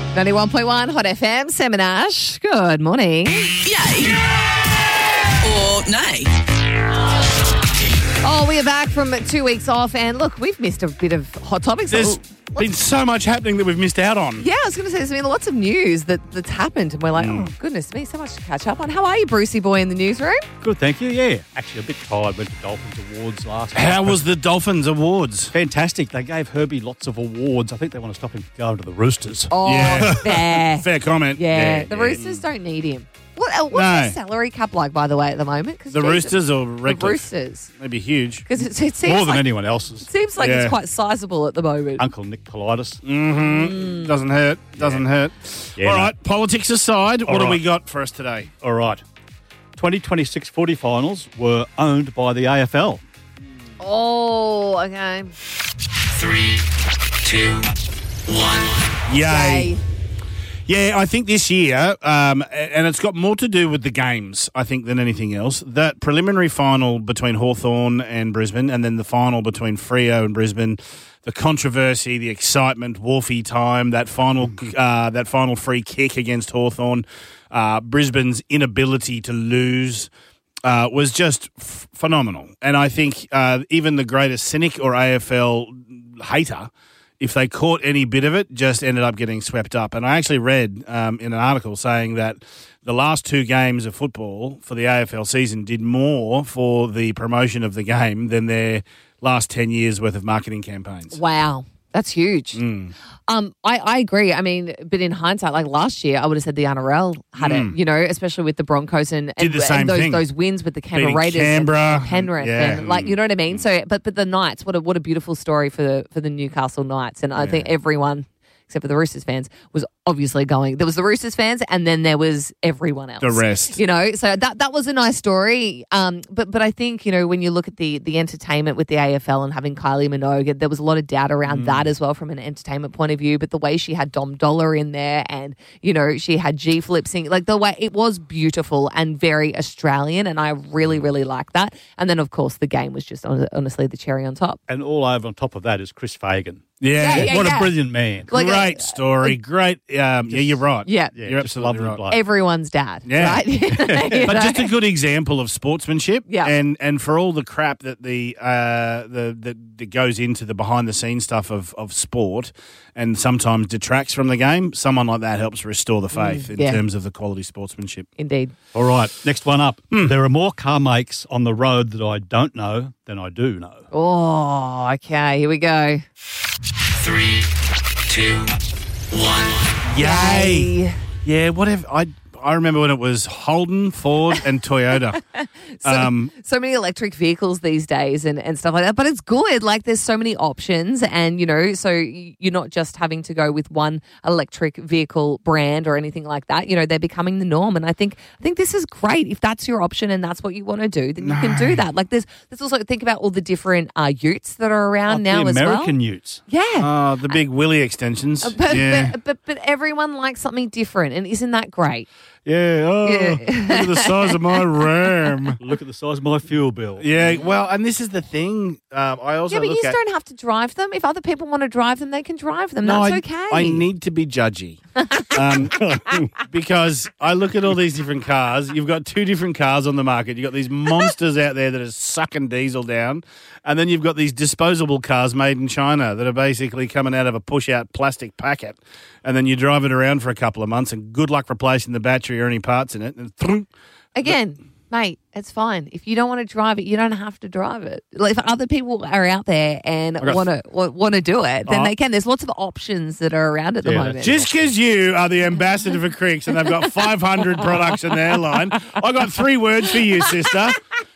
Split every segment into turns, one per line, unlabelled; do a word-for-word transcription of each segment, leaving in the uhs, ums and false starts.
ninety-one point one Hot F M, Sam and Ash. Good morning.
Yay. Or nay.
Oh, we are back from two weeks off, and look, we've missed a bit of hot topics.
There's
Oh,
been so much happening that we've missed out on.
yeah, I was going to say, there's been lots of news that, that's happened, and we're like,
Mm.
oh, goodness me, so much to catch up on. How are you, Brucey boy, in the newsroom?
Good, thank you. Yeah, actually a bit tired. Went to Dolphins Awards last night.
How was the Dolphins Awards?
Fantastic. They gave Herbie lots of awards. I think they want to stop him going to the Roosters.
Oh,
Yeah.
fair.
Fair comment.
Yeah,
Yeah,
the
yeah.
Roosters don't need him. What, uh, what's
No.
the salary cap like, by the way, at the moment? 'Cause
The
Jesus,
Roosters or
The
Redcliffe?
Roosters.
They'd be huge.
Because it, it seems
More than
like,
anyone else's.
it seems like
Yeah.
it's quite sizable at the moment.
Uncle Nick Politis.
Mm-hmm. Doesn't hurt. Doesn't hurt.
Yeah,
All
no.
right, politics aside, what
All
do we
right.
got for us today?
All right. twenty twenty-six footy finals were owned by the A F L.
Oh, okay.
Three, two, one.
Yay. Yeah, I think this year, um, and it's got more to do with the games, I think, than anything else. That preliminary final between Hawthorn and Brisbane, and then the final between Freo and Brisbane, the controversy, the excitement, Wolfie time, that final, uh, that final free kick against Hawthorn, uh, Brisbane's inability to lose. Uh, was just f- phenomenal. And I think uh, even the greatest cynic or A F L hater, if they caught any bit of it, just ended up getting swept up. And I actually read um, in an article saying that the last two games of football for the A F L season did more for the promotion of the game than their last ten years' worth of marketing campaigns.
Wow. That's huge.
Mm.
Um, I, I agree. I mean, but in hindsight, like last year, I would have said the N R L had
Mm.
it, you know, especially with the Broncos and, and,
Did the same
and those,
thing.
those wins with the Canberra
Beating
Raiders
Canberra,
and Penrith.
yeah.
And, like, you know what I mean? So, but but the Knights, what a, what a beautiful story for the, for the Newcastle Knights. And I think everyone, except for the Roosters fans, was obviously going. There was the Roosters fans, and then there was everyone else.
The rest.
You know, so that that was a nice story. Um, but but I think, you know, when you look at the the entertainment with the A F L and having Kylie Minogue, there was a lot of doubt around that as well from an entertainment point of view. But the way she had Dom Dollar in there, and you know, she had G Flip sing, like the way it was beautiful and very Australian, and I really really liked that. And then of course the game was just hon- honestly the cherry on top.
And all over on top of that is Chris Fagan.
Yeah.
Yeah, yeah,
what
yeah.
a brilliant man.
Like,
Great
uh,
story. Great. Um, yeah, you're right.
Yeah.
Yeah,
You're
just
absolutely
lovely
right.
bloke.
Everyone's dad,
Yeah.
right? You
But
know?
just a good example of sportsmanship,
Yeah.
and and for all the crap that the uh, the that, that goes into the behind the scenes stuff of, of sport, and sometimes detracts from the game, someone like that helps restore the faith in
Mm, yeah.
terms of the quality sportsmanship.
Indeed.
All right, next one up.
Hmm.
There are more car makes on the road that I don't know than I do know.
Oh, okay. Here we go.
Three, two, one.
Yay! Yeah, whatever. I I remember when it was Holden, Ford, and Toyota.
So,
um,
so many electric vehicles these days and, and stuff like that. But it's good. Like there's so many options and, you know, so you're not just having to go with one electric vehicle brand or anything like that. You know, they're becoming the norm. And I think I think this is great. If that's your option and that's what you want to do, then you can do that. Like there's, there's also, think about all the different uh, utes that are around
Like
now
the
as
American
well.
utes.
Yeah.
oh, the big Willy extensions.
Uh, but,
yeah.
but, but but everyone likes something different, and isn't that great?
yeah. Oh,
Yeah.
look at the size of my RAM.
Look at the size of my fuel bill.
Yeah, well, and this is the thing. Um, I also
Yeah, but
look
you
at.
don't have to drive them. If other people want to drive them, they can drive them.
No,
That's
I,
okay.
I need to be judgy um, because I look at all these different cars. You've got two different cars on the market. You've got these monsters out there that are sucking diesel down, and then you've got these disposable cars made in China that are basically coming out of a push-out plastic packet, and then you drive it around for a couple of months, and good luck replacing the battery or any parts in it. And thrum,
Again, mate, it's fine. If you don't want to drive it, you don't have to drive it. Like if other people are out there and
got-
want to want to do it, then
Oh.
they can. There's lots of options that are around at the
Yeah,
moment.
that's
Just because you are the ambassador for Cricks and they've got five hundred products in their line, I got three words for you, sister.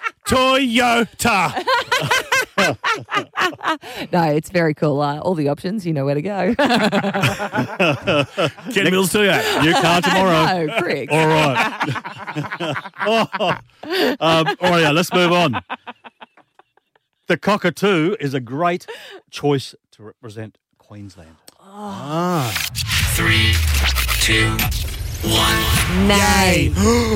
Toyota.
No, it's very cool. Uh, all the options, you know where to go.
Ken Mills Toyota.
New car tomorrow.
no, Crick.
All right. oh, um, all right, yeah, let's move on. The cockatoo is a great choice to represent Queensland.
Three, two, one.
Nay.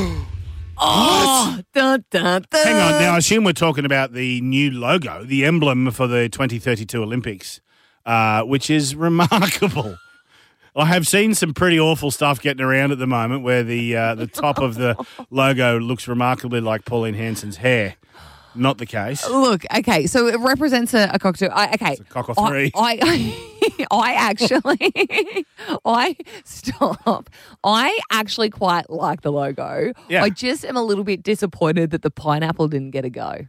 Oh, dun, dun, dun.
Hang on. Now, I assume we're talking about the new logo, the emblem for the twenty thirty-two Olympics, uh, which is remarkable. I have seen some pretty awful stuff getting around at the moment where the uh, the top of the logo looks remarkably like Pauline Hanson's hair. Not the case.
Look, okay, so it represents a, a cockatoo. I, okay,
It's a cock or three.
I, I, I actually, I stop. I actually quite like the logo.
Yeah.
I just am a little bit disappointed that the pineapple didn't get a go.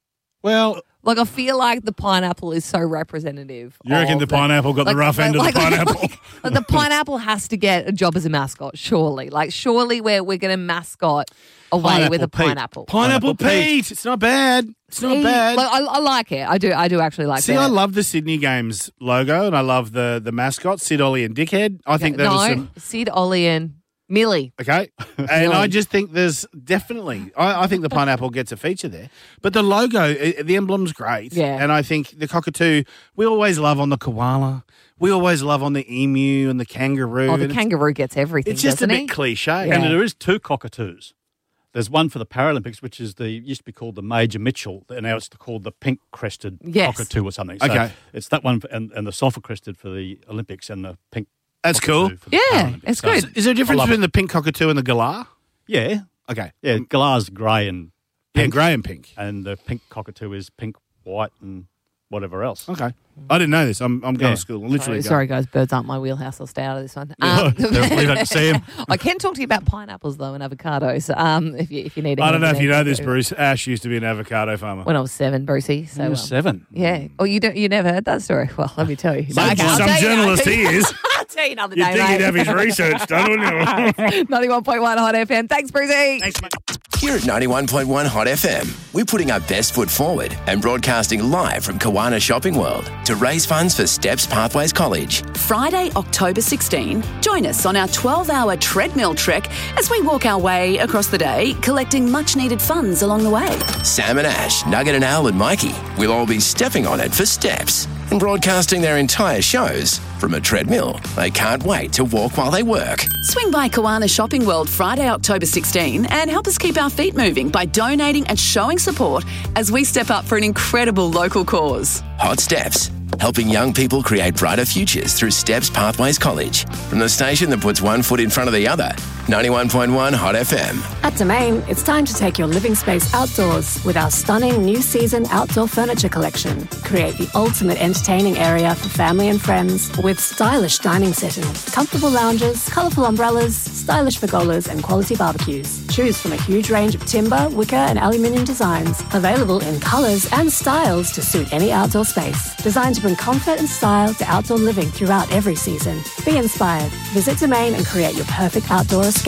Well,
Like, I feel like the pineapple is so representative.
you reckon
of
the pineapple got the rough end of the pineapple?
Like, like the pineapple has to get a job as a mascot, surely. Like, surely we're, we're going to mascot away
Pineapple
with a
Pete.
pineapple.
Pineapple
Pineapple
Pete. It's not bad. It's not
See,
bad.
Like, I, I like it. I do. I do actually like
See,
it.
I love the Sydney Games logo, and I love the the mascot, Sid, Ollie, and Dickhead. I think that
no,
was some
Sid, Ollie, and Millie.
okay, and I just think there's definitely. I, I think the pineapple gets a feature there, but the logo, i the emblem's great.
Yeah.
and I think the cockatoo. We always love on the koala. We always love on the emu and the kangaroo.
Oh, the
and it's-
kangaroo gets everything.
It's just a
doesn't
bit
he?
cliche.
Yeah.
And there is two cockatoos. There's one for the Paralympics, which is the used to be called the Major Mitchell, and now it's called the pink crested
Yes.
cockatoo or something. So
Okay.
it's that one, for, and, and the sulphur crested for the Olympics, and the pink.
That's
cockatoo
cool.
for the
Yeah,
Paralympics.
it's
So
good.
Is there a difference
I love
between the pink cockatoo and the galah?
Yeah,
Okay,
yeah. Galar's grey and
yeah,
pink,
grey and pink.
and the pink cockatoo is pink, white, and whatever else.
Okay, I didn't know this. I'm I'm going
Yeah.
to school. Literally,
Sorry,
going.
sorry, guys. Birds aren't my wheelhouse. I'll stay out of this one.
Yeah,
Um,
we've had to see him.
I can talk to you about pineapples though and avocados. Um, if you if you need.
I don't know
any
if you know this,
evidence.
Bruce. Ash used to be an avocado farmer.
When I was seven, Brucey. So
He was
um,
seven.
Yeah. Oh, you don't. You never heard that story? Well, let me tell you.
Some,
Okay, I'll
some
tell you-
journalist he is.
I'll tell you another
You'd
day,
think he'd
mate.
have his research done, wouldn't you?
ninety-one point one Hot F M. Thanks, Brucey.
Thanks, mate.
Here at ninety-one point one Hot F M, we're putting our best foot forward and broadcasting live from Kiwana Shopping World to raise funds for Steps Pathways College.
Friday, October sixteenth, join us on our twelve-hour treadmill trek as we walk our way across the day, collecting much-needed funds along the way.
Sam and Ash, Nugget and Al and Mikey will all be stepping on it for Steps and broadcasting their entire shows from a treadmill they can't wait to walk while they work.
Swing by Kiwana Shopping World Friday, October sixteenth and help us keep our feet moving by donating and showing support as we step up for an incredible local cause.
Hot Steps, helping young people create brighter futures through Steps Pathways College. From the station that puts one foot in front of the other, ninety-one point one Hot F M.
At Domain, it's time to take your living space outdoors with our stunning new season outdoor furniture collection. Create the ultimate entertaining area for family and friends with stylish dining settings, comfortable lounges, colourful umbrellas, stylish pergolas and quality barbecues. Choose from a huge range of timber, wicker and aluminium designs, available in colours and styles to suit any outdoor space. Designed to bring comfort and style to outdoor living throughout every season. Be inspired. Visit Domain and create your perfect outdoor escape.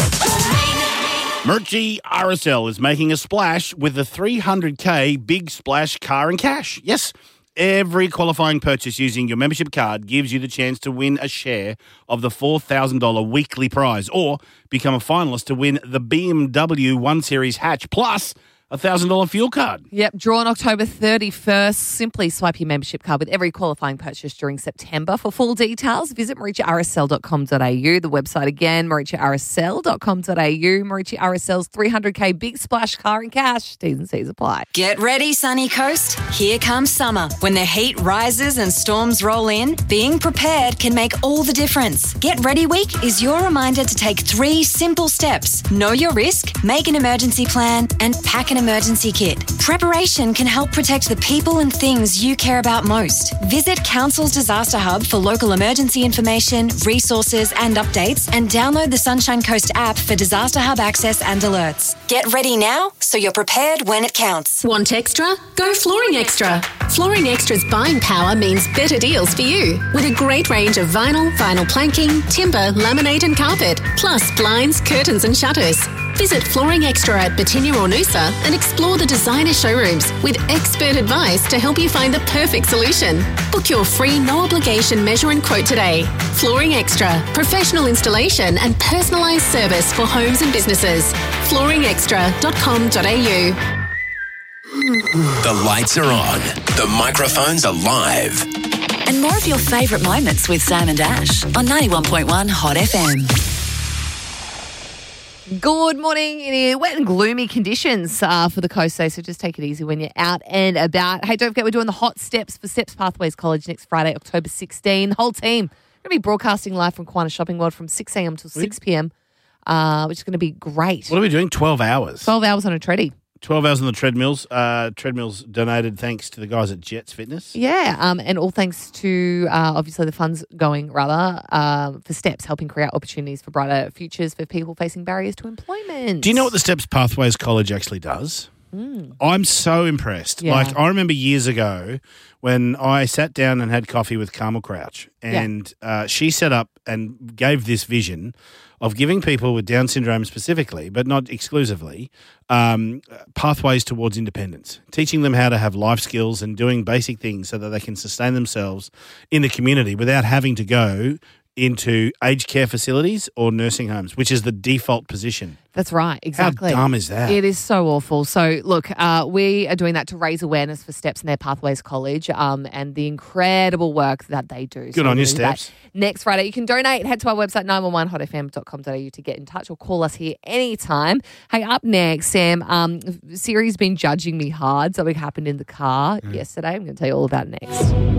Murchie R S L is making a splash with the three hundred K Big Splash Car and Cash. Yes, every qualifying purchase using your membership card gives you the chance to win a share of the four thousand dollars weekly prize or become a finalist to win the B M W one Series hatch plus a one thousand dollars fuel card.
Yep, drawn October thirty-first. Simply swipe your membership card with every qualifying purchase during September. For full details, visit mauritia r s l dot com dot a u. The website again, mauritia r s l dot com dot a u. Mauritia R S L's three hundred K Big Splash Car and Cash. T's and C's apply.
Get ready, Sunny Coast. Here comes summer. When the heat rises and storms roll in, being prepared can make all the difference. Get Ready Week is your reminder to take three simple steps. Know your risk, make an emergency plan, and pack an emergency kit. Preparation can help protect the people and things you care about most. Visit Council's Disaster Hub for local emergency information, resources, and updates, and download the Sunshine Coast app for Disaster Hub access and alerts. Get ready now so you're prepared when it counts.
Want extra? Go Flooring Extra. Flooring Extra's buying power means better deals for you. With a great range of vinyl, vinyl planking, timber, laminate and carpet, plus blinds, curtains and shutters. Visit Flooring Extra at Batinia or Noosa and explore the designer showrooms with expert advice to help you find the perfect solution. Book your free no-obligation measure and quote today. Flooring Extra, professional installation and personalised service for homes and businesses. flooring extra dot com dot a u.
The lights are on. The microphones are live.
And more of your favourite moments with Sam and Ash on ninety-one point one Hot F M.
Good morning. In wet and gloomy conditions uh, for the coast today, so just take it easy when you're out and about. Hey, don't forget we're doing the Hot Steps for Steps Pathways College next Friday, October sixteenth. The whole team We're going to be broadcasting live from Kiwanis Shopping World from six a.m. till six p.m., uh, which is going to be great.
What are we doing? twelve hours.
twelve hours on a treadie.
twelve hours on the treadmills. Uh, treadmills donated thanks to the guys at Jets Fitness.
Yeah, um, and all thanks to, uh, obviously, the funds going, rather, um, for STEPS, helping create opportunities for brighter futures for people facing barriers to employment.
Do you know what the STEPS Pathways College actually does?
Mm.
I'm so impressed.
Yeah.
Like, I remember years ago when I sat down and had coffee with Carmel Crouch, and yeah. uh, she set up and gave this vision of giving people with Down syndrome specifically, but not exclusively, um, pathways towards independence, teaching them how to have life skills and doing basic things so that they can sustain themselves in the community without having to go into aged care facilities or nursing homes, which is the default position.
That's right, exactly.
How dumb is that?
It is so awful. So, look, uh, we are doing that to raise awareness for STEPS and their Pathways College um, and the incredible work that they do.
Good
so
on you,
that
STEPS.
Next Friday, you can donate. Head to our website, nine one one hot f m dot com dot a u to get in touch or call us here anytime. Hey, up next, Sam, um, Siri's been judging me hard. Something happened in the car
Mm.
yesterday. I'm going to tell you all about it next.